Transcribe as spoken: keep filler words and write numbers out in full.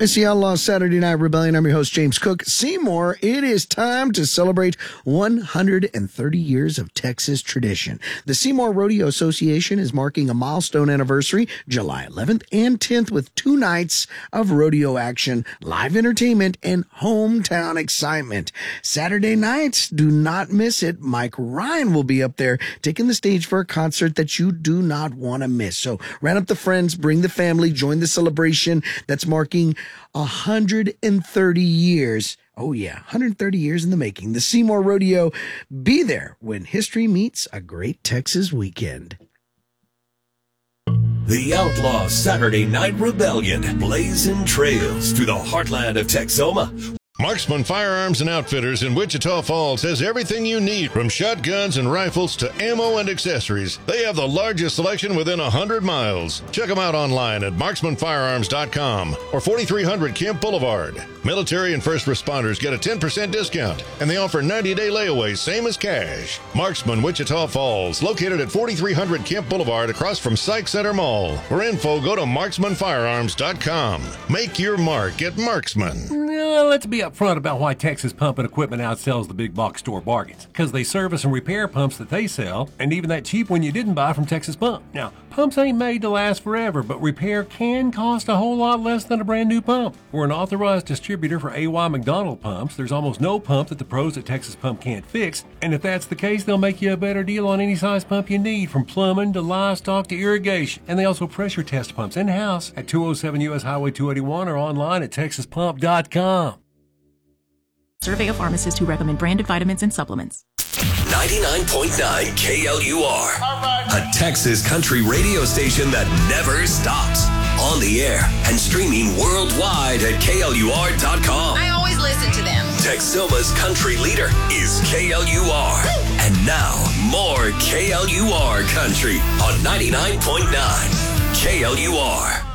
It's the Outlaw Saturday Night Rebellion. I'm your host, James Cook. Seymour, it is time to celebrate one hundred thirty years of Texas tradition. The Seymour Rodeo Association is marking a milestone anniversary, July eleventh and tenth, with two nights of rodeo action, live entertainment, and hometown excitement. Saturday nights, do not miss it. Mike Ryan will be up there taking the stage for a concert that you do not want to miss. So round up the friends, bring the family, join the celebration that's marking one hundred thirty years. Oh yeah, one hundred thirty years in the making. The Seymour Rodeo. Be there when history meets a great Texas weekend. The Outlaw Saturday Night Rebellion, blazing trails through the heartland of Texoma. Marksman Firearms and Outfitters in Wichita Falls has everything you need, from shotguns and rifles to ammo and accessories. They have the largest selection within one hundred miles. Check them out online at marksman firearms dot com or forty-three hundred Kemp Boulevard. Military and first responders get a ten percent discount, and they offer ninety day layaways, same as cash. Marksman Wichita Falls, located at forty-three hundred Kemp Boulevard across from Sykes Center Mall. For info, go to marksman firearms dot com. Make your mark at Marksman. Uh, let's be upfront about why Texas Pump and Equipment outsells the big box store bargains. Because they service and repair pumps that they sell, and even that cheap one you didn't buy from Texas Pump. Now, pumps ain't made to last forever, but repair can cost a whole lot less than a brand new pump. We're an authorized distributor for A Y McDonald pumps. There's almost no pump that the pros at Texas Pump can't fix, and if that's the case, they'll make you a better deal on any size pump you need, from plumbing to livestock to irrigation. And they also pressure test pumps in-house at two oh seven U S Highway two eighty-one or online at texas pump dot com. Survey of pharmacists who recommend branded vitamins and supplements. ninety-nine point nine K L U R, a Texas country radio station that never stops. On the air and streaming worldwide at K L U R dot com. I always listen to them. Texoma's country leader is K L U R. Woo! And now, more K L U R country on ninety-nine point nine K L U R.